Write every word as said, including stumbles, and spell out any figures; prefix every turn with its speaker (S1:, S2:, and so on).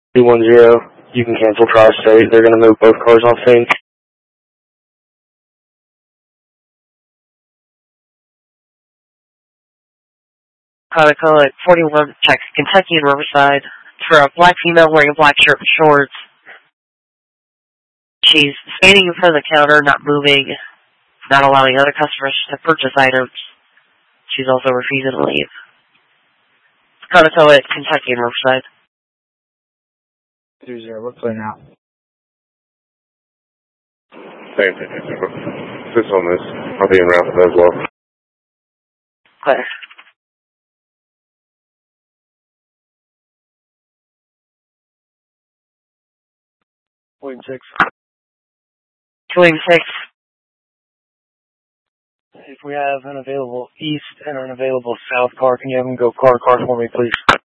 S1: two one zero, you can cancel Tri-State. They're going to move both cars off scene.
S2: Conoco at forty-one, checks Kentucky and Riverside for a black female wearing a black shirt and shorts. She's standing in front of the counter, not moving, not allowing other customers to purchase items. She's also refusing to leave. Conoco at Kentucky and Riverside.
S3: two zero, we're clear now.
S4: Same thing. This on this. I'll be in route as well.
S2: Clear.
S3: William six.
S2: William six.
S3: If we have an available east and an available south car, can you have them go car car for me, please?